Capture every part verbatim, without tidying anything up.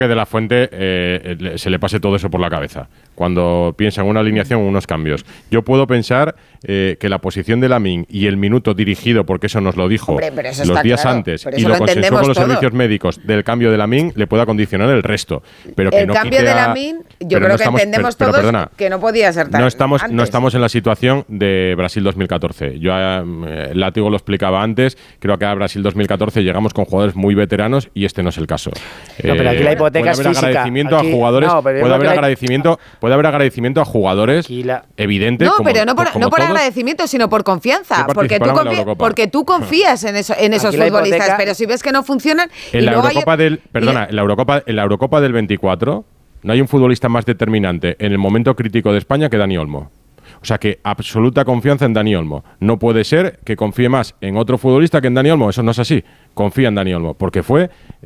que De La Fuente eh, se le pase todo eso por la cabeza cuando piensa en una alineación o unos cambios. Yo puedo pensar eh, que la posición de Lamine y el minuto dirigido, porque eso nos lo dijo Hombre, los días claro, antes y lo, lo consensuó con los todo. servicios médicos del cambio de Lamine, le pueda condicionar el resto. Pero que el no cambio quite de a, Lamine, yo creo no que estamos, entendemos pero, todos pero perdona, que no podía ser tan no estamos, antes. no estamos en la situación de Brasil dos mil catorce. Yo, eh, Látigo lo explicaba antes, creo que a Brasil dos mil catorce llegamos con jugadores muy veteranos y este no es el caso. No, pero aquí la hipoteca eh, puede es haber física. agradecimiento Aquí, a jugadores, no, puede haber agradecimiento, la... puede haber agradecimiento a jugadores, la... evidente. No, como, pero no por, como no por todos, agradecimiento, sino por confianza, porque tú, confi porque tú confías en, eso, en esos futbolistas, hipoteca... pero si ves que no funcionan... En y la luego Eurocopa hay... del, perdona, en la Eurocopa, en la Eurocopa del veinticuatro no hay un futbolista más determinante en el momento crítico de España que Dani Olmo. O sea que absoluta confianza en Dani Olmo. No puede ser que confíe más en otro futbolista que en Dani Olmo. Eso no es así. Confía en Dani Olmo, porque fue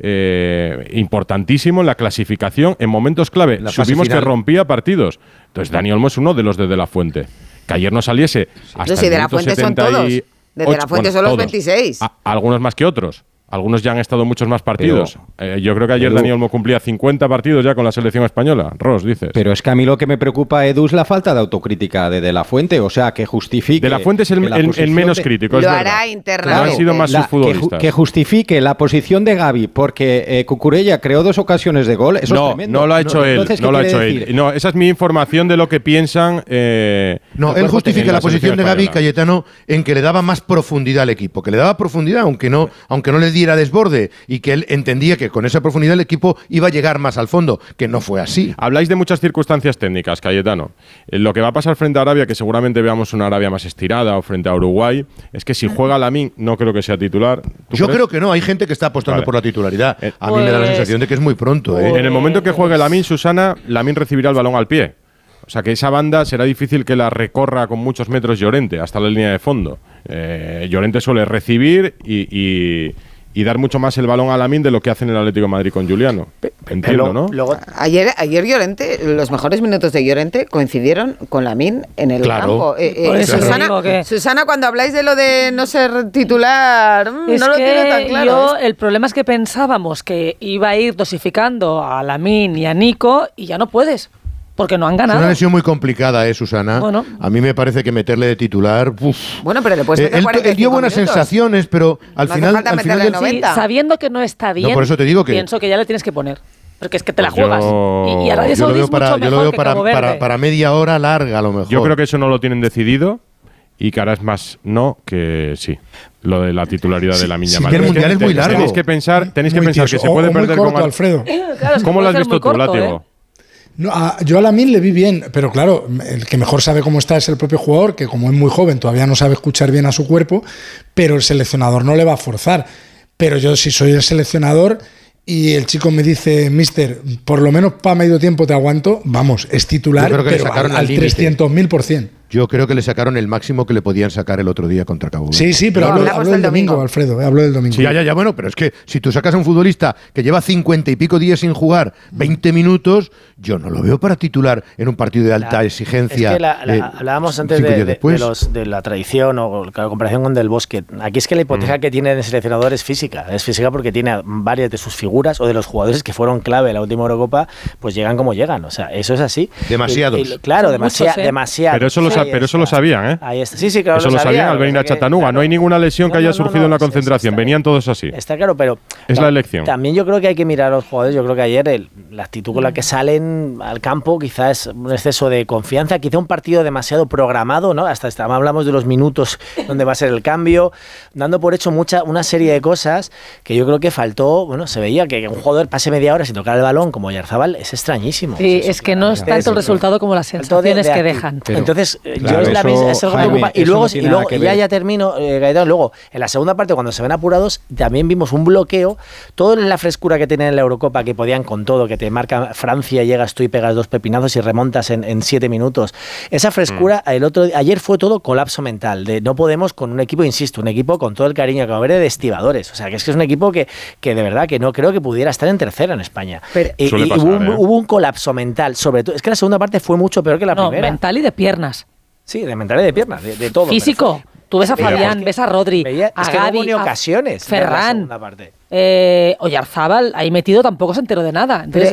eh, importantísimo en la clasificación en momentos clave. La Supimos que rompía partidos. Entonces Dani Olmo es uno de los de De La Fuente. Que ayer no saliese hasta no, si el De La Fuente son todos. De De La Fuente bueno, son los todos. veintiséis. A, algunos más que otros. Algunos ya han estado muchos más partidos. Pero, eh, yo creo que ayer Edu, Dani Olmo cumplía cincuenta partidos ya con la selección española. Ross, dices. Pero es que a mí lo que me preocupa, Edu, es la falta de autocrítica de De La Fuente. O sea, que justifique... De La Fuente es el, el, el menos de, crítico, es Lo verdad. hará internamente. No han sido más la, sus futbolistas. Que, que justifique la posición de Gavi, porque eh, Cucurella creó dos ocasiones de gol. Eso no, es tremendo. no lo ha hecho no, él. Entonces, no lo ha hecho decir? él. No, esa es mi información de lo que piensan... Eh, no, él justifica la, la posición de Gavi, Cayetano, en que le daba más profundidad al equipo. Que le daba profundidad, aunque no, aunque no le diera desborde, y que él entendía que con esa profundidad el equipo iba a llegar más al fondo, que no fue así. Habláis de muchas circunstancias técnicas, Cayetano. Eh, lo que va a pasar frente a Arabia, que seguramente veamos una Arabia más estirada, o frente a Uruguay, es que si juega Lamine, no creo que sea titular. Yo crees? creo que no, hay gente que está apostando vale. por la titularidad. Eh, a mí pues, me da la sensación de que es muy pronto. ¿eh? En el momento que juegue Lamine, Susana, Lamine recibirá el balón al pie. O sea que esa banda será difícil que la recorra con muchos metros Llorente, hasta la línea de fondo. Eh, Llorente suele recibir y... y y dar mucho más el balón a Lamine de lo que hacen en el Atlético de Madrid con Juliano. Entiendo, ¿no? Luego, ayer, ayer Llorente, los mejores minutos de Llorente coincidieron con Lamine en el claro. campo. Eh, eh, eso Susana, que... Susana, cuando habláis de lo de no ser titular, es no lo que tiene tan claro. Yo, el problema es que pensábamos que iba a ir dosificando a Lamine y a Nico y ya no puedes. Porque no han ganado. Es una lesión muy complicada, ¿eh, Susana? Bueno, a mí me parece que meterle de titular... Uf. Bueno, pero le puedes meter eh, él, cuarenta y cinco él dio buenas minutos. sensaciones, pero al no final... Hace al final del... sí, sabiendo que no está bien, no, por eso te digo que... pienso que ya le tienes que poner. Porque es que te la pues juegas. Yo... Y, y Arabia Saudí es mucho Yo lo veo para, mejor para, para media hora larga, a lo mejor. Yo creo que eso no lo tienen decidido y que ahora es más no que sí. Lo de la titularidad sí, de Lamine Yamal. Sí, el mundial es muy largo. Tenéis que pensar, tenéis que muy pensar tieso. que se puede o, o perder corto, con... Alfredo. Claro, ¿Cómo lo has visto tú, Látigo? ¿eh? No, a, yo a Lamine le vi bien, pero claro, el que mejor sabe cómo está es el propio jugador, que como es muy joven todavía no sabe escuchar bien a su cuerpo, pero el seleccionador no le va a forzar. Pero yo si soy el seleccionador y el chico me dice, mister, por lo menos para medio tiempo te aguanto, vamos, es titular, pero al, al trescientos mil por ciento. Yo creo que le sacaron el máximo que le podían sacar el otro día contra Cabo Verde. Sí, sí, pero no, hablo, hablo del domingo, domingo, Alfredo, eh, hablo del domingo. Sí, ya, ya, ya, bueno, pero es que si tú sacas a un futbolista que lleva cincuenta y pico días sin jugar, veinte minutos, yo no lo veo para titular en un partido de alta la, exigencia. Es que la, la, eh, hablábamos antes de, de, de, los, de la tradición o la comparación con Del Bosque. Aquí es que la hipoteca mm. que tiene el seleccionador es física. Es física porque tiene varias de sus figuras o de los jugadores que fueron clave en la última Eurocopa, pues llegan como llegan. O sea, eso es así. Demasiados. Y, y, claro, demasiado. Muchos, ¿eh? demasiado. Pero eso lo, pero eso lo sabían. ¿Eh? Ahí está. Sí, sí, claro. Eso lo, lo sabían al venir a Chattanooga. Claro. No hay ninguna lesión no, que haya no, no, surgido no, en la concentración. Está, Venían todos así. Está claro, pero. Es la elección. También yo creo que hay que mirar a los jugadores. Yo creo que ayer el, la actitud con la que salen al campo, quizás es un exceso de confianza, quizá un partido demasiado programado, ¿no? Hasta, hasta hablamos de los minutos donde va a ser el cambio, dando por hecho mucha una serie de cosas que yo creo que faltó. Bueno, se veía que un jugador pase media hora sin tocar el balón como Oyarzabal es extrañísimo. Sí, es, es que no es tanto el resultado como las sensaciones de, de que dejan. Pero, Entonces, claro, yo es la misma. Es algo Jaime, y luego, no y luego ya, ya termino, eh, Gaetano, luego en la segunda parte cuando se ven apurados también vimos un bloqueo, todo en la frescura que tenían en la Eurocopa, que podían con todo, que te marca Francia, llegas tú y pegas dos pepinazos y remontas en, en siete minutos. Esa frescura, mm. el otro ayer fue todo colapso mental, de no podemos con un equipo, insisto, un equipo con todo el cariño que va a haber de estibadores, o sea, que es que es un equipo que, que de verdad que no creo que pudiera estar en tercera en España. Pero, y, y pasar, hubo, ¿eh? hubo un colapso mental, sobre todo, es que la segunda parte fue mucho peor que la no, primera. Mental y de piernas. Sí, de mental y de piernas, de, de todo. Físico. Tú ves a Fabián, ves a Rodri, veía, a es que Gavi, no hubo ni ocasiones. Ferran, eh, Oyarzabal, ahí metido tampoco se enteró de nada. Entonces,